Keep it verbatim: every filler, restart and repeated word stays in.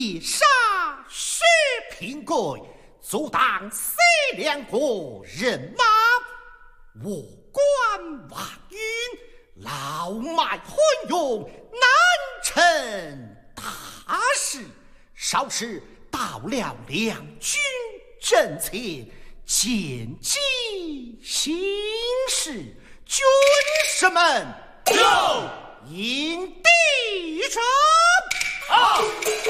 杀血平贵，阻挡西凉国人马。我关王允老迈昏庸，难成大事。稍时到了两军阵前，见机行事，军士们有引敌阵。 好。